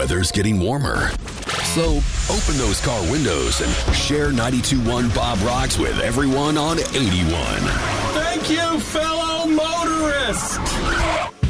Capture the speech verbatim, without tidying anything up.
weather's getting warmer. So open those car windows and share ninety-two point one Bob Rocks with everyone on eighty-one. Thank you, fellow motorists.